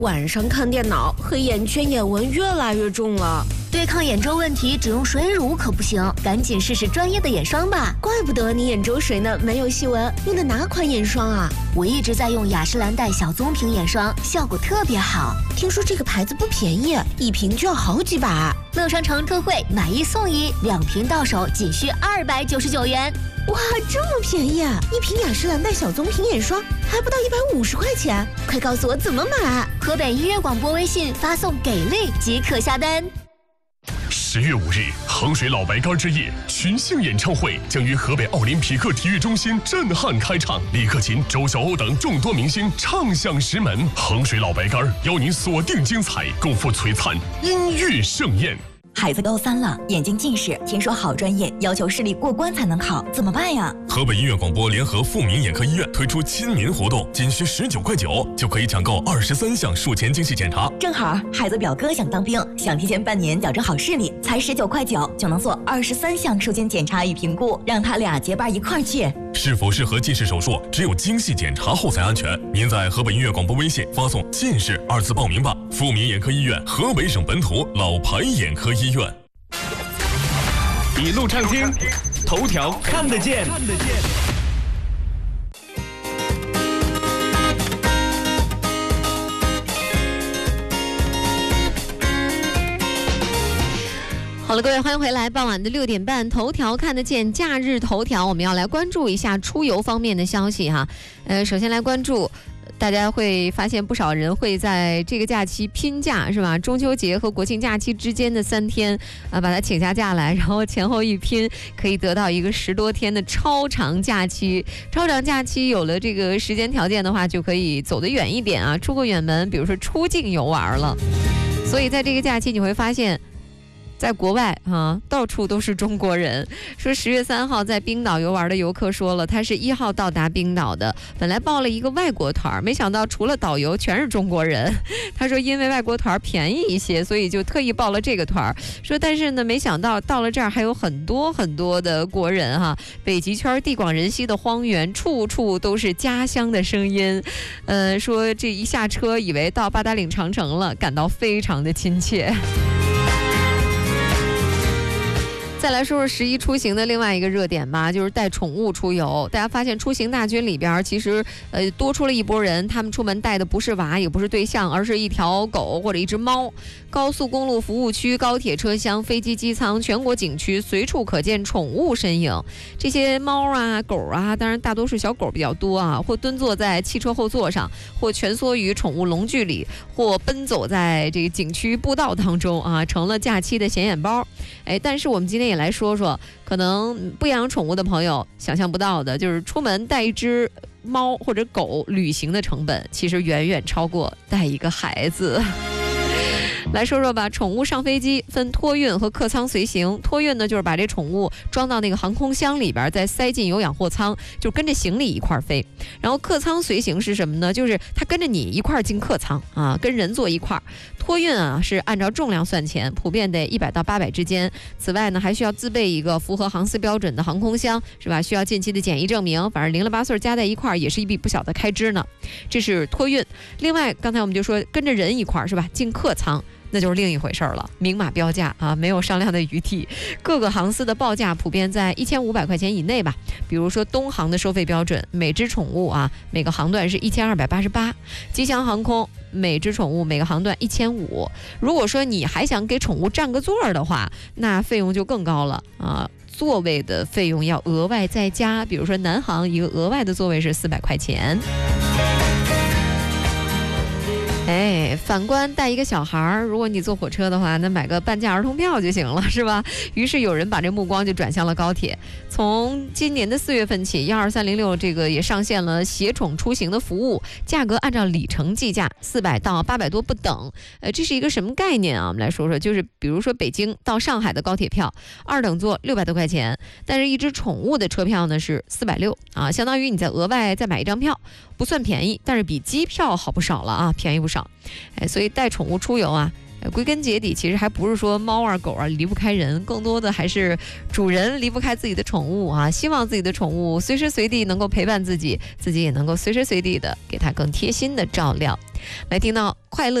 晚上看电脑，黑眼圈、眼纹越来越重了。 对抗眼周问题，只用水乳可不行，赶紧试试专业的眼霜吧。 怪不得你眼周水呢，没有细纹。用的哪款眼霜啊？ 我一直在用雅诗兰黛小棕瓶眼霜，效果特别好。 听说这个牌子不便宜，一瓶就要好几百。 乐商城特惠，买1送1，2瓶到手仅需299元。 哇，这么便宜啊！一瓶雅诗兰黛小棕瓶眼霜还不到150块钱，快告诉我怎么买！ 河北音乐广播微信发送“给力”即可下单。 10月5日，衡水老白干之夜群星演唱会将于河北奥林匹克体育中心震撼开场，李克勤、周晓鸥等众多明星唱响石门。衡水老白干邀您锁定精彩，共赴璀璨音乐盛宴。 孩子高3了，眼睛近视，听说好专业要求视力过关才能考，怎么办呀？ 河北音乐广播联合富民眼科医院推出亲民活动，仅需19.9块就可以抢购23项术前精细检查。 正好孩子表哥想当兵，想提前半年矫正好视力，才19.9块就能做23项术前检查与评估，让他俩结伴一块儿去。 是否适合近视手术，只有精细检查后才安全。您在河北音乐广播微信发送“近视”2字报名吧。富民眼科医院，河北省本土老牌眼科医院。 一路畅听，头条看得见。 好了，各位，欢迎回来。傍晚的6点半，头条看得见，假日头条，我们要来关注一下出游方面的消息哈。首先来关注。大家会发现不少人会在这个假期拼假，是吧？中秋节和国庆假期之间的3天把它请下假来，然后前后一拼，可以得到一个10多天的超长假期。超长假期有了这个时间条件的话，就可以走得远一点啊，出个远门，比如说出境游玩了。所以在这个假期你会发现。在国外到处都是中国人。说10月3号在冰岛游玩的游客说了，他是1号到达冰岛的，本来报了一个外国团，没想到除了导游全是中国人。他说因为外国团便宜一些，所以就特意报了这个团。说但是呢，没想到到了这儿还有很多很多的国人哈。北极圈地广人稀的荒原，处处都是家乡的声音。说这一下车以为到八达岭长城了，感到非常的亲切。再来说说11出行的另外一个热点吧，就是带宠物出游。大家发现出行大军里边其实多出了一波人，他们出门带的不是娃也不是对象，而是一条狗或者一只猫。高速公路服务区、高铁车厢、飞机机舱、全国景区随处可见宠物身影。这些猫啊狗啊，当然大多数小狗比较多啊，或蹲坐在汽车后座上，或蜷缩于宠物笼具里，或奔走在这个景区步道当中啊，成了假期的显眼包。但是我们今天也来说说，可能不养宠物的朋友想象不到的，就是出门带一只猫或者狗旅行的成本，其实远远超过带一个孩子。来说说吧，宠物上飞机分托运和客舱随行。托运呢，就是把这宠物装到那个航空箱里边，再塞进有氧货舱，就跟着行李一块飞。然后客舱随行是什么呢？就是它跟着你一块进客舱啊，跟人坐一块。托运啊是按照重量算钱，普遍得100到800之间。此外呢，还需要自备一个符合航司标准的航空箱，是吧？需要近期的检疫证明，反正0了8岁加在一块也是一笔不小的开支呢。这是托运。另外，刚才我们就说跟着人一块是吧？进客舱。那就是另一回事了，明码标价啊，没有商量的余地。各个航司的报价普遍在1500块钱以内吧。比如说东航的收费标准，每只宠物啊，每个航段是1288；吉祥航空每只宠物每个航段1500。如果说你还想给宠物占个座的话，那费用就更高了啊。座位的费用要额外再加，比如说南航一个额外的座位是400块钱。反观带一个小孩，如果你坐火车的话，那买个半价儿童票就行了，是吧？于是有人把这目光就转向了高铁。从今年的4月份起，12306这个也上线了携宠出行的服务，价格按照里程计价，400到800多不等。这是一个什么概念啊？我们来说说，就是比如说北京到上海的高铁票，2等座600多块钱，但是一只宠物的车票呢是460啊，相当于你再额外再买一张票，不算便宜，但是比机票好不少了啊，便宜不少。所以带宠物出游啊，归根结底其实还不是说猫啊狗啊离不开人，更多的还是主人离不开自己的宠物啊，希望自己的宠物随时随地能够陪伴自己，自己也能够随时随地的给它更贴心的照料。来听到快乐。